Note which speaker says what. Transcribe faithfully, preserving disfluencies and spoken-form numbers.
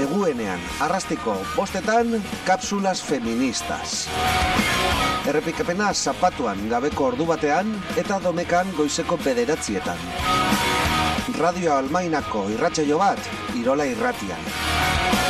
Speaker 1: eguenean, arrastiko bostetan, kapsulas feministas. Errepikapena zapatuan gabeko ordu batean eta domekan goizeko bederatzietan. Radio Almainako irratsaio bat, Irola Irratian.